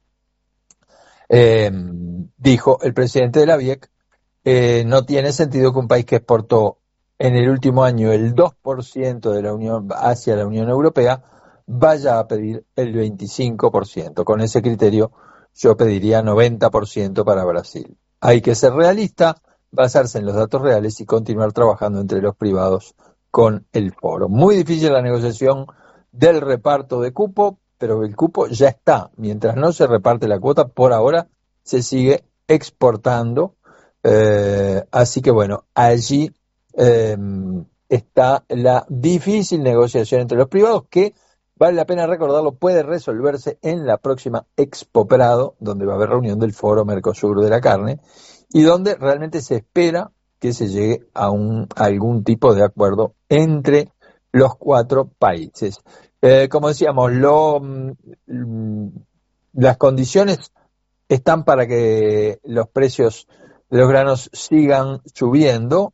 Dijo el presidente de la BIEC, no tiene sentido que un país que exportó en el último año el 2% de la Unión hacia la Unión Europea vaya a pedir el 25%. Con ese criterio yo pediría 90% para Brasil. Hay que ser realista, basarse en los datos reales y continuar trabajando entre los privados con el foro. Muy difícil la negociación del reparto de cupo, pero el cupo ya está. Mientras no se reparte la cuota, por ahora se sigue exportando. Así que bueno, allí está la difícil negociación entre los privados, que, vale la pena recordarlo, puede resolverse en la próxima Expo Prado, donde va a haber reunión del Foro Mercosur de la carne, y donde realmente se espera que se llegue a algún tipo de acuerdo entre los 4 países. Como decíamos, las condiciones están para que los precios de los granos sigan subiendo,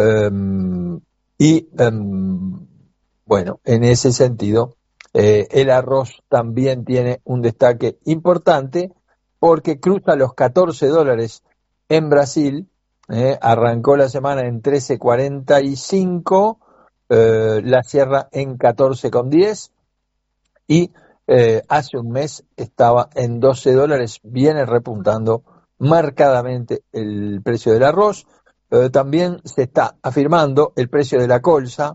y bueno, en ese sentido el arroz también tiene un destaque importante porque cruza los $14 en Brasil. Arrancó la semana en 13.45, la cierra en 14.10 y hace un mes estaba en $12, viene repuntando marcadamente el precio del arroz. También se está afirmando el precio de la colza,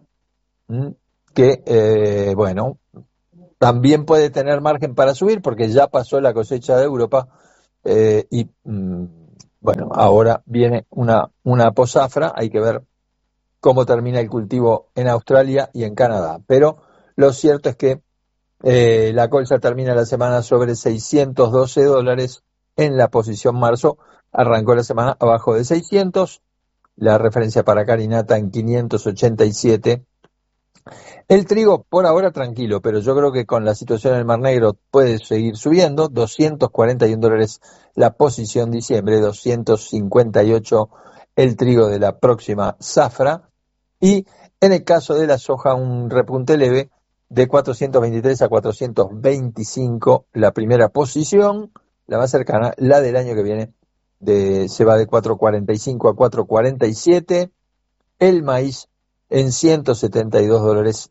que, bueno, también puede tener margen para subir porque ya pasó la cosecha de Europa y, bueno, ahora viene una posafra. Hay que ver cómo termina el cultivo en Australia y en Canadá. Pero lo cierto es que la colza termina la semana sobre $612 en la posición marzo. Arrancó la semana abajo de 600. La referencia para carinata en 587. El trigo por ahora tranquilo, pero yo creo que con la situación en el Mar Negro puede seguir subiendo. $241 la posición diciembre, 258 el trigo de la próxima zafra. Y en el caso de la soja, un repunte leve de 423 a 425 la primera posición, la más cercana, la del año que viene, se va de 445 a 447. El maíz en $172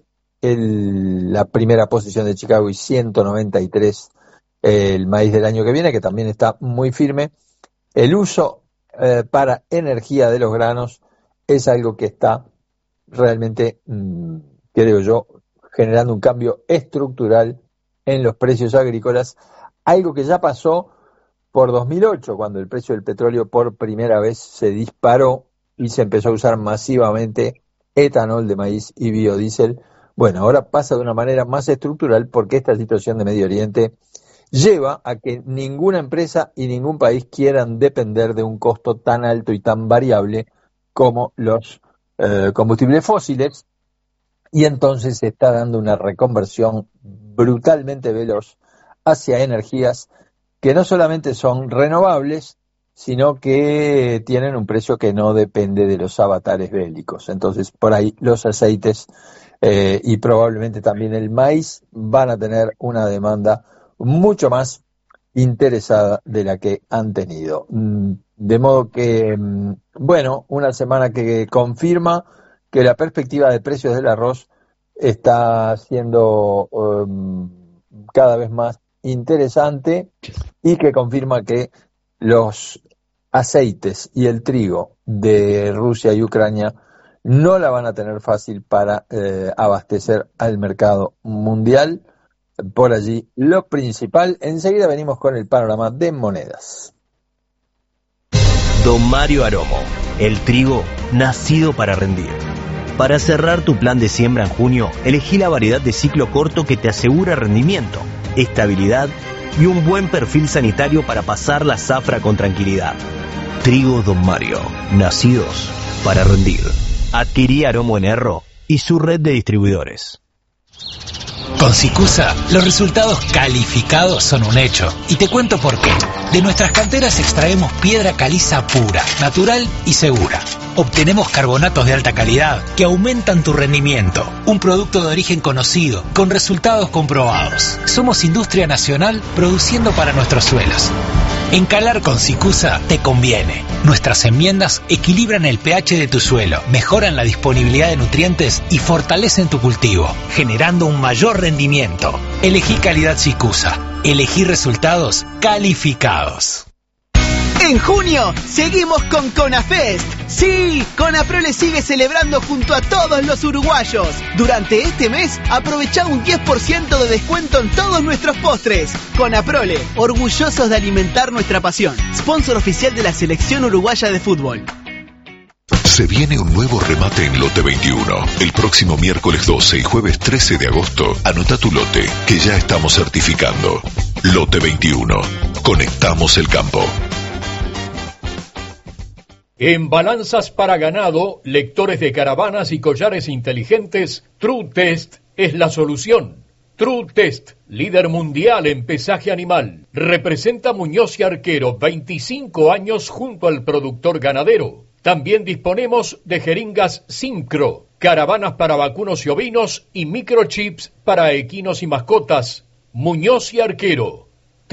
la primera posición de Chicago y 193 el maíz del año que viene, que también está muy firme. El uso para energía de los granos es algo que está realmente, creo yo, generando un cambio estructural en los precios agrícolas, algo que ya pasó por 2008, cuando el precio del petróleo por primera vez se disparó y se empezó a usar masivamente etanol de maíz y biodiesel. Bueno, ahora pasa de una manera más estructural porque esta situación de Medio Oriente lleva a que ninguna empresa y ningún país quieran depender de un costo tan alto y tan variable como los combustibles fósiles, y entonces se está dando una reconversión brutalmente veloz hacia energías que no solamente son renovables, sino que tienen un precio que no depende de los avatares bélicos. Entonces, por ahí los aceites y probablemente también el maíz van a tener una demanda mucho más interesada de la que han tenido. De modo que, bueno, una semana que confirma que la perspectiva de precios del arroz está siendo cada vez más interesante y que confirma que los aceites y el trigo de Rusia y Ucrania no la van a tener fácil para abastecer al mercado mundial. Por allí lo principal. Enseguida venimos con el panorama de monedas. Don Mario Aromo, el trigo nacido para rendir. Para cerrar tu plan de siembra en junio, elegí la variedad de ciclo corto que te asegura rendimiento, estabilidad y un buen perfil sanitario para pasar la zafra con tranquilidad. Trigo Don Mario, nacidos para rendir. Adquirí Aromo en Erro y su red de distribuidores. Con Sicusa, los resultados calificados son un hecho. Y te cuento por qué. De nuestras canteras extraemos piedra caliza pura, natural y segura. Obtenemos carbonatos de alta calidad que aumentan tu rendimiento. Un producto de origen conocido, con resultados comprobados. Somos industria nacional produciendo para nuestros suelos. Encalar con Sicusa te conviene. Nuestras enmiendas equilibran el pH de tu suelo, mejoran la disponibilidad de nutrientes y fortalecen tu cultivo, generando un mayor rendimiento. Elegí calidad Sicusa. Elegí resultados calificados. En junio, seguimos con CONAFEST. Sí, Conaprole sigue celebrando junto a todos los uruguayos. Durante este mes, aprovecha un 10% de descuento en todos nuestros postres. Conaprole, orgullosos de alimentar nuestra pasión. Sponsor oficial de la Selección Uruguaya de Fútbol. Se viene un nuevo remate en Lote 21. El próximo miércoles 12 y jueves 13 de agosto, anota tu lote, que ya estamos certificando. Lote 21. Conectamos el campo. En balanzas para ganado, lectores de caravanas y collares inteligentes, True Test es la solución. True Test, líder mundial en pesaje animal. Representa Muñoz y Arquero, 25 años junto al productor ganadero. También disponemos de jeringas Syncro, caravanas para vacunos y ovinos y microchips para equinos y mascotas. Muñoz y Arquero,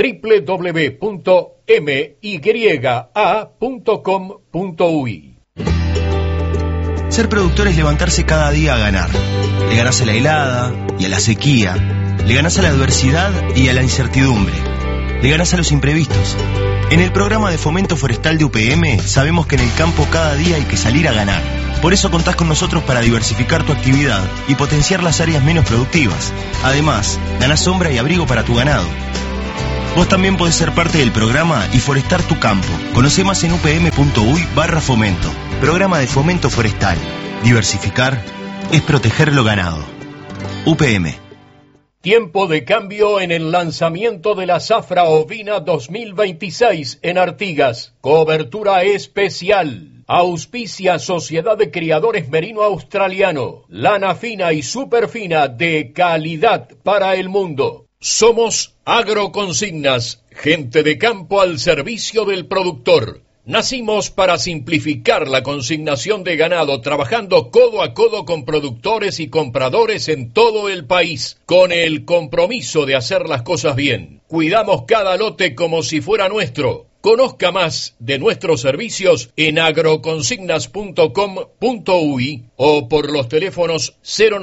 www.mya.com.uy. Ser productor es levantarse cada día a ganar. Le ganás a la helada y a la sequía. Le ganás a la adversidad y a la incertidumbre. Le ganás a los imprevistos. En el programa de fomento forestal de UPM sabemos que en el campo cada día hay que salir a ganar. Por eso contás con nosotros para diversificar tu actividad y potenciar las áreas menos productivas. Además, ganás sombra y abrigo para tu ganado. Vos también podés ser parte del programa y forestar tu campo. Conoce más en upm.uy/fomento. Programa de fomento forestal. Diversificar es proteger lo ganado. UPM. Tiempo de cambio en el lanzamiento de la zafra ovina 2026 en Artigas. Cobertura especial. Auspicia Sociedad de Criadores Merino Australiano. Lana fina y superfina de calidad para el mundo. Somos Agroconsignas, gente de campo al servicio del productor. Nacimos para simplificar la consignación de ganado, trabajando codo a codo con productores y compradores en todo el país, con el compromiso de hacer las cosas bien. Cuidamos cada lote como si fuera nuestro. Conozca más de nuestros servicios en agroconsignas.com.uy o por los teléfonos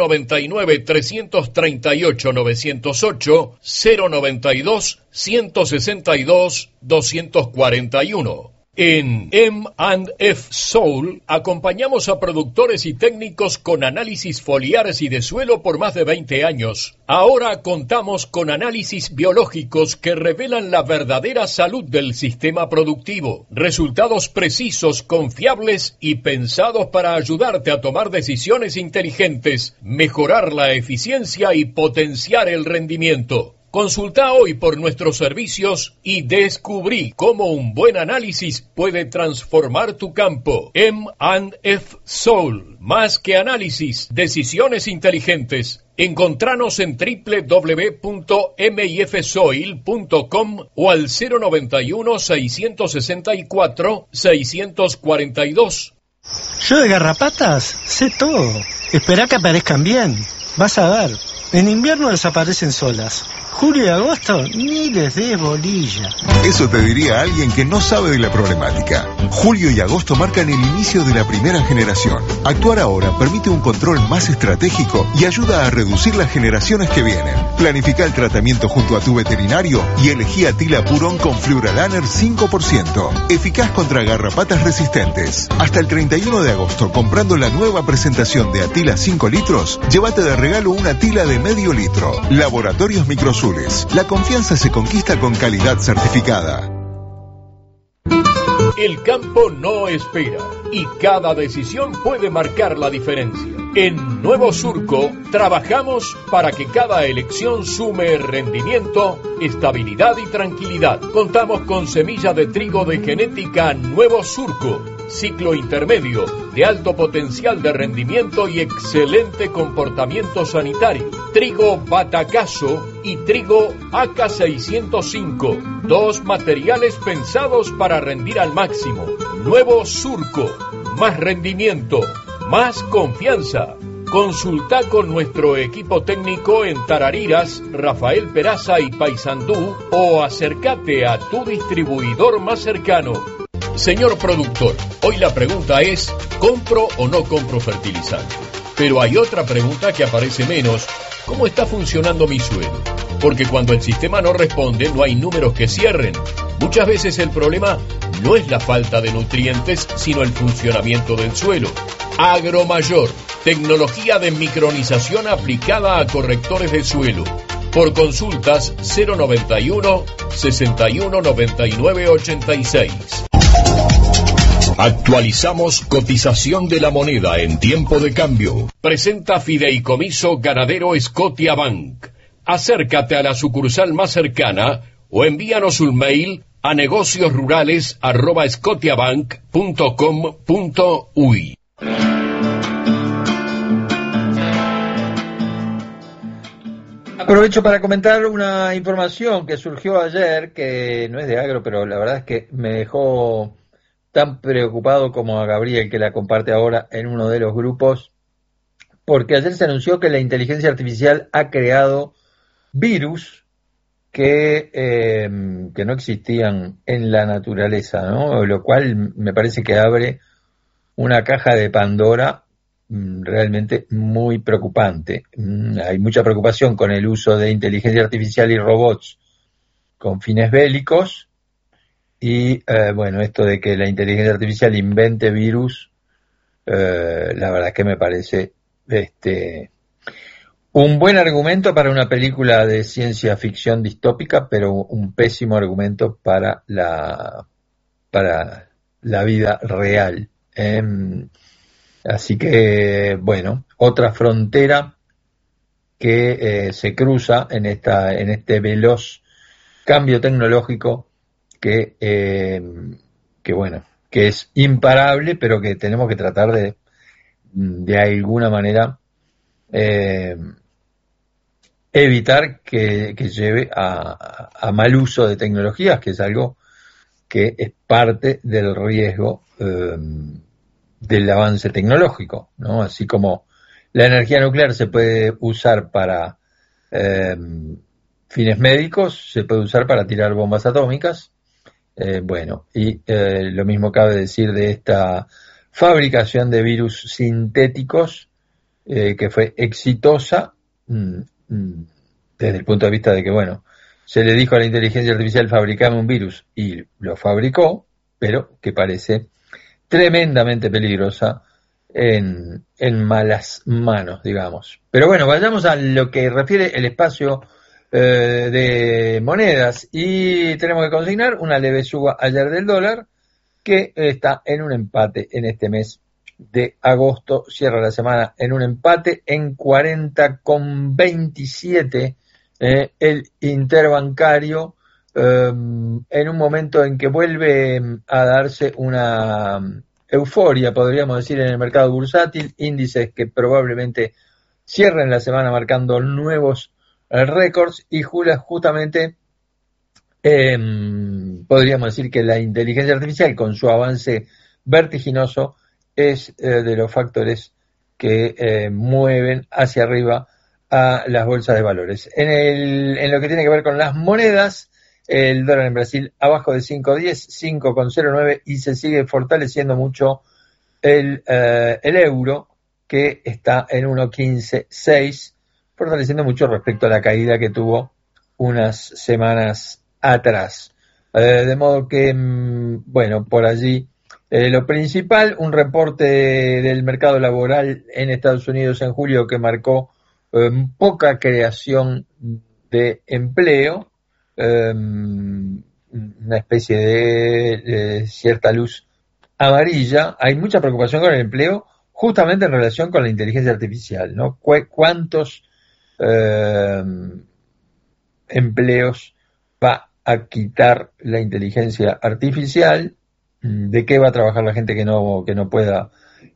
099-338-908, 092-162-241. En M&F Soul acompañamos a productores y técnicos con análisis foliares y de suelo por más de 20 años. Ahora contamos con análisis biológicos que revelan la verdadera salud del sistema productivo. Resultados precisos, confiables y pensados para ayudarte a tomar decisiones inteligentes, mejorar la eficiencia y potenciar el rendimiento. Consulta hoy por nuestros servicios y descubrí cómo un buen análisis puede transformar tu campo. M&F Soul. Más que análisis, decisiones inteligentes. Encontranos en www.mifsoil.com o al 091-664-642. Yo de garrapatas sé todo. Esperá que aparezcan bien. Vas a ver. En invierno desaparecen solas. Julio y agosto, ni les des bolilla. Eso te diría alguien que no sabe de la problemática. Julio y agosto marcan el inicio de la primera generación. Actuar ahora permite un control más estratégico y ayuda a reducir las generaciones que vienen. Planifica el tratamiento junto a tu veterinario y elegí Atila Purón con Fluoralaner 5%. Eficaz contra garrapatas resistentes. Hasta el 31 de agosto, comprando la nueva presentación de Atila 5 litros, llévate de regalo una Atila de medio litro. Laboratorios Microsul. La confianza se conquista con calidad certificada. El campo no espera y cada decisión puede marcar la diferencia. En Nuevo Surco trabajamos para que cada elección sume rendimiento, estabilidad y tranquilidad. Contamos con semilla de trigo de genética Nuevo Surco, ciclo intermedio, de alto potencial de rendimiento y excelente comportamiento sanitario. Trigo Batacazo y trigo AK605, dos materiales pensados para rendir al máximo. Nuevo Surco, más rendimiento, más confianza. Consulta con nuestro equipo técnico en Tarariras, Rafael Peraza y Paysandú o acércate a tu distribuidor más cercano. Señor productor, hoy la pregunta es, ¿compro o no compro fertilizante? Pero hay otra pregunta que aparece menos, ¿cómo está funcionando mi suelo? Porque cuando el sistema no responde, no hay números que cierren. Muchas veces el problema no es la falta de nutrientes, sino el funcionamiento del suelo. Agromayor, tecnología de micronización aplicada a correctores de suelo. Por consultas 091 61 99 86. Actualizamos cotización de la moneda en tiempo de cambio. Presenta Fideicomiso Ganadero Scotiabank. Acércate a la sucursal más cercana o envíanos un mail a negociosrurales@scotiabank.com.uy. Aprovecho para comentar una información que surgió ayer, que no es de agro, pero la verdad es que me dejó tan preocupado como a Gabriel, que la comparte ahora en uno de los grupos, porque ayer se anunció que la inteligencia artificial ha creado virus que no existían en la naturaleza, ¿no? Lo cual me parece que abre una caja de Pandora realmente muy preocupante. Hay mucha preocupación con el uso de inteligencia artificial y robots con fines bélicos, y bueno, esto de que la inteligencia artificial invente virus, la verdad es que me parece un buen argumento para una película de ciencia ficción distópica, pero un pésimo argumento para la vida real. Así que, bueno, otra frontera que se cruza en este veloz cambio tecnológico que bueno, que es imparable, pero que tenemos que tratar de alguna manera evitar que lleve a mal uso de tecnologías, que es algo que es parte del riesgo del avance tecnológico, ¿no? Así como la energía nuclear se puede usar para fines médicos, se puede usar para tirar bombas atómicas, bueno, y lo mismo cabe decir de esta fabricación de virus sintéticos que fue exitosa desde el punto de vista de que, bueno, se le dijo a la inteligencia artificial fabricame un virus y lo fabricó, pero que parece tremendamente peligrosa en malas manos, digamos. Pero bueno, vayamos a lo que refiere el espacio de monedas, y tenemos que consignar una leve suba ayer del dólar, que está en un empate en este mes de agosto, cierra la semana en un empate en 40,27, el interbancario, en un momento en que vuelve a darse una euforia, podríamos decir, en el mercado bursátil, índices que probablemente cierren la semana marcando nuevos récords, y justamente podríamos decir que la inteligencia artificial, con su avance vertiginoso, es de los factores que mueven hacia arriba a las bolsas de valores. En lo que tiene que ver con las monedas, el dólar en Brasil abajo de 5.10, 5,09, y se sigue fortaleciendo mucho el euro, que está en 1,15,6, fortaleciendo mucho respecto a la caída que tuvo unas semanas atrás. De modo que, bueno, por allí lo principal, un reporte del mercado laboral en Estados Unidos en julio que marcó poca creación de empleo, una especie de cierta luz amarilla. Hay mucha preocupación con el empleo, justamente en relación con la inteligencia artificial, ¿no? ¿Cuántos empleos va a quitar la inteligencia artificial? ¿De qué va a trabajar la gente que no pueda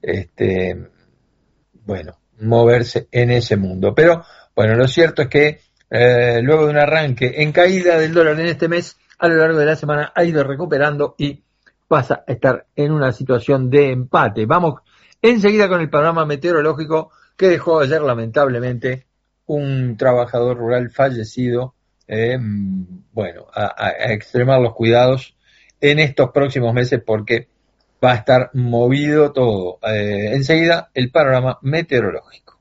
bueno, moverse en ese mundo? Pero bueno, lo cierto es que luego de un arranque en caída del dólar en este mes, a lo largo de la semana ha ido recuperando y pasa a estar en una situación de empate. Vamos enseguida con el panorama meteorológico que dejó ayer lamentablemente un trabajador rural fallecido. Bueno, a extremar los cuidados en estos próximos meses porque va a estar movido todo. Enseguida el panorama meteorológico.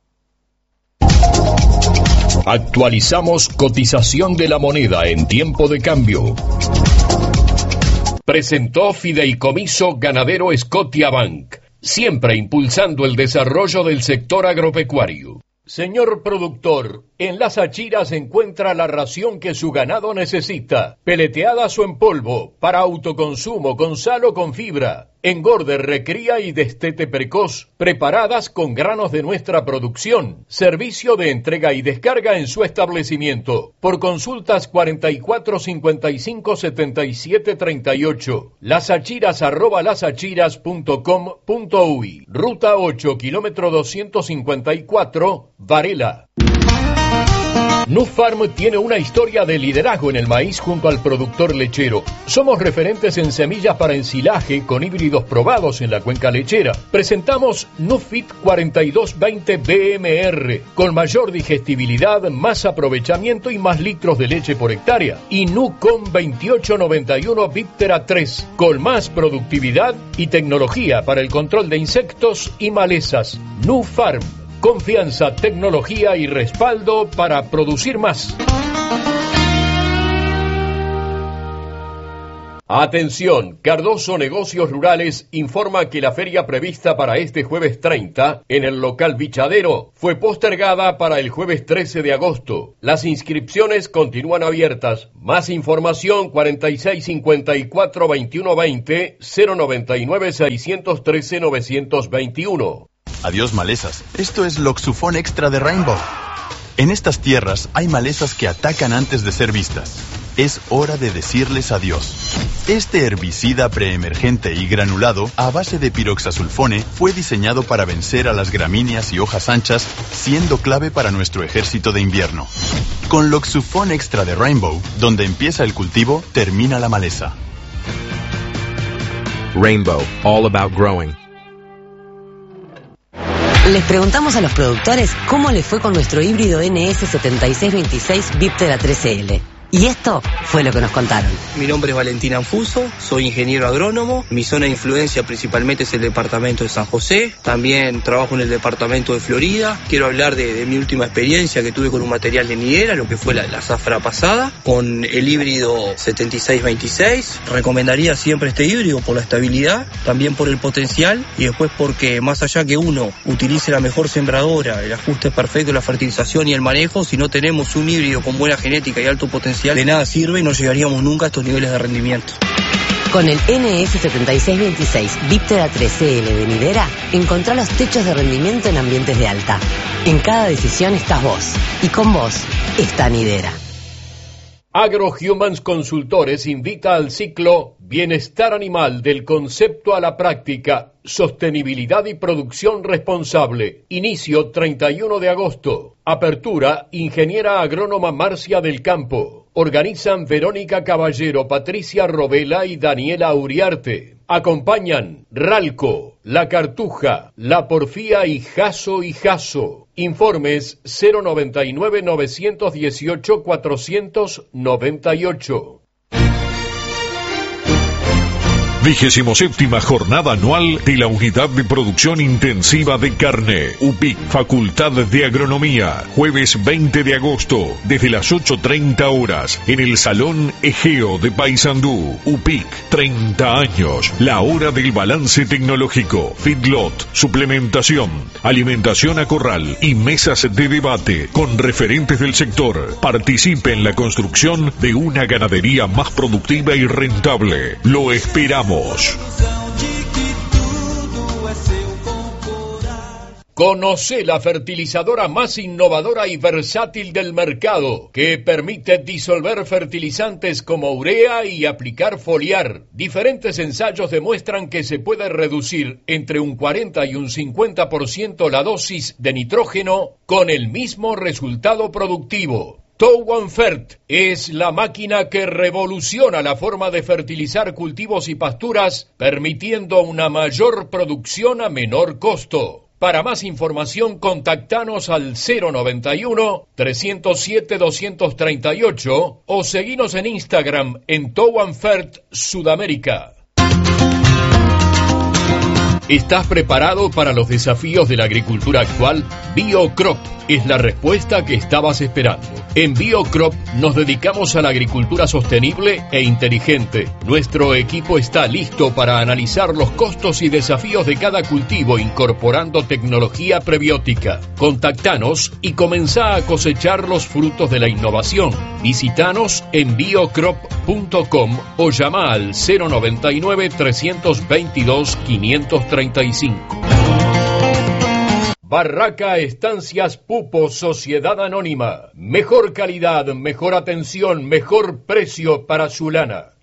Actualizamos cotización de la moneda en tiempo de cambio. Presentó Fideicomiso Ganadero Scotiabank, siempre impulsando el desarrollo del sector agropecuario. Señor productor, en Las Achiras encuentra la ración que su ganado necesita, peleteadas o en polvo, para autoconsumo, con sal o con fibra, engorde, recría y destete precoz, preparadas con granos de nuestra producción, servicio de entrega y descarga en su establecimiento. Por consultas 44 55 77 38, lasachiras@lasachiras.com.uy, ruta 8, kilómetro 254, Varela. Nufarm tiene una historia de liderazgo en el maíz junto al productor lechero. Somos referentes en semillas para ensilaje con híbridos probados en la cuenca lechera. Presentamos Nufit 4220 BMR con mayor digestibilidad, más aprovechamiento y más litros de leche por hectárea. Y Nucom 2891 Viptera 3 con más productividad y tecnología para el control de insectos y malezas. Nufarm. Confianza, tecnología y respaldo para producir más. Atención, Cardoso Negocios Rurales informa que la feria prevista para este jueves 30 en el local Bichadero fue postergada para el jueves 13 de agosto. Las inscripciones continúan abiertas. Más información 46 54 21 20 099 613 921. Adiós malezas. Esto es Loxufón Extra de Rainbow. En estas tierras hay malezas que atacan antes de ser vistas. Es hora de decirles adiós. Este herbicida preemergente y granulado a base de piroxasulfone fue diseñado para vencer a las gramíneas y hojas anchas, siendo clave para nuestro ejército de invierno. Con Loxufón Extra de Rainbow, donde empieza el cultivo, termina la maleza. Rainbow, all about growing. Les preguntamos a los productores cómo les fue con nuestro híbrido NS7626 Viptera 13L. Y esto fue lo que nos contaron. Mi nombre es Valentín Anfuso, soy ingeniero agrónomo. Mi zona de influencia principalmente es el departamento de San José. También trabajo en el departamento de Florida. Quiero hablar de mi última experiencia que tuve con un material de nidera, lo que fue la zafra pasada, con el híbrido 7626. Recomendaría siempre este híbrido por la estabilidad, también por el potencial y después porque más allá que uno utilice la mejor sembradora, el ajuste perfecto, la fertilización y el manejo, si no tenemos un híbrido con buena genética y alto potencial, de nada sirve y no llegaríamos nunca a estos niveles de rendimiento. Con el NS7626 Viptera 13L de nidera, encontrá los techos de rendimiento en ambientes de alta. En cada decisión estás vos, y con vos está nidera. AgroHumans Consultores invita al ciclo Bienestar Animal del concepto a la práctica, sostenibilidad y producción responsable. Inicio 31 de agosto. Apertura Ingeniera Agrónoma Marcia del Campo. Organizan Verónica Caballero, Patricia Robela y Daniela Uriarte. Acompañan Ralco, La Cartuja, La Porfía y Jaso y Jaso. Informes 099 918 498. 27ª jornada anual de la Unidad de Producción Intensiva de Carne, UPIC, Facultad de Agronomía, jueves 20 de agosto, desde las 8:30 horas, en el Salón Egeo de Paysandú. UPIC, 30 años, la hora del balance tecnológico, feedlot, suplementación, alimentación a corral y mesas de debate con referentes del sector. Participe en la construcción de una ganadería más productiva y rentable. Lo esperamos. Conoce la fertilizadora más innovadora y versátil del mercado, que permite disolver fertilizantes como urea y aplicar foliar. Diferentes ensayos demuestran que se puede reducir entre un 40 y un 50% la dosis de nitrógeno con el mismo resultado productivo. Towanfert es la máquina que revoluciona la forma de fertilizar cultivos y pasturas, permitiendo una mayor producción a menor costo. Para más información, contactanos al 091-307-238 o seguinos en Instagram en Towanfert Sudamérica. ¿Estás preparado para los desafíos de la agricultura actual? BioCrop es la respuesta que estabas esperando. En BioCrop nos dedicamos a la agricultura sostenible e inteligente. Nuestro equipo está listo para analizar los costos y desafíos de cada cultivo incorporando tecnología prebiótica. Contactanos y comenzá a cosechar los frutos de la innovación. Visítanos en biocrop.com o llama al 099 322 535. Barraca Estancias Pupo, Sociedad Anónima. Mejor calidad, mejor atención, mejor precio para su lana.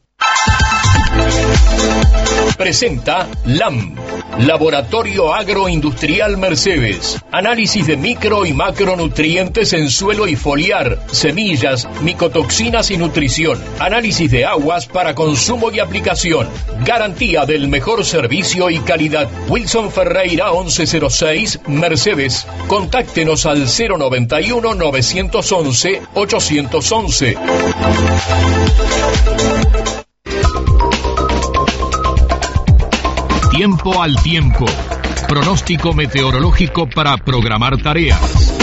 Presenta LAM, Laboratorio Agroindustrial Mercedes. Análisis de micro y macronutrientes en suelo y foliar, semillas, micotoxinas y nutrición. Análisis de aguas para consumo y aplicación. Garantía del mejor servicio y calidad. Wilson Ferreira 1106, Mercedes. Contáctenos al 091 911 811. Tiempo al tiempo. Pronóstico meteorológico para programar tareas.